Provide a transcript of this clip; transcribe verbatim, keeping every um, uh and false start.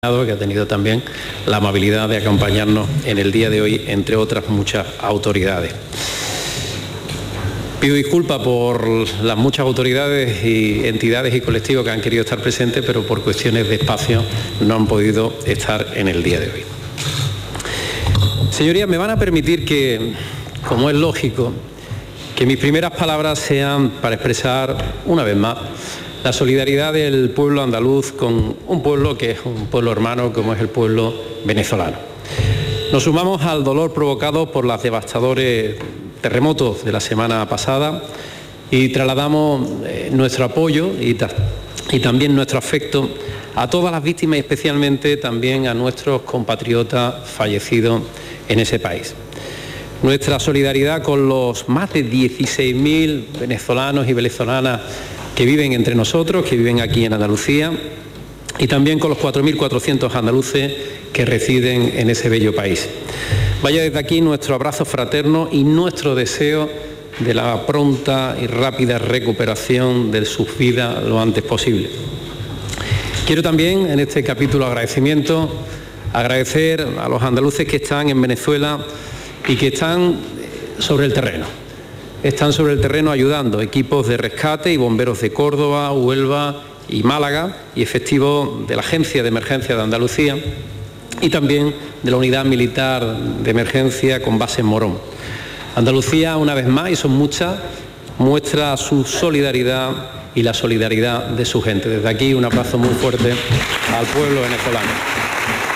que ha tenido también la amabilidad de acompañarnos en el día de hoy, entre otras muchas autoridades. Pido disculpas por las muchas autoridades y entidades y colectivos que han querido estar presentes, pero por cuestiones de espacio no han podido estar en el día de hoy. Señorías, me van a permitir que, como es lógico, que mis primeras palabras sean para expresar una vez más la solidaridad del pueblo andaluz con un pueblo que es un pueblo hermano como es el pueblo venezolano. Nos sumamos al dolor provocado por los devastadores terremotos de la semana pasada y trasladamos eh, nuestro apoyo y, ta y también nuestro afecto a todas las víctimas y especialmente también a nuestros compatriotas fallecidos en ese país. Nuestra solidaridad con los más de dieciséis mil venezolanos y venezolanas que viven entre nosotros, que viven aquí en Andalucía, y también con los cuatro mil cuatrocientos andaluces que residen en ese bello país. Vaya desde aquí nuestro abrazo fraterno y nuestro deseo de la pronta y rápida recuperación de sus vidas lo antes posible. Quiero también en este capítulo de agradecimiento agradecer a los andaluces que están en Venezuela y que están sobre el terreno. Están sobre el terreno ayudando equipos de rescate y bomberos de Córdoba, Huelva y Málaga y efectivos de la Agencia de Emergencia de Andalucía y también de la Unidad Militar de Emergencia con base en Morón. Andalucía, una vez más, y son muchas, muestra su solidaridad y la solidaridad de su gente. Desde aquí un abrazo muy fuerte al pueblo venezolano.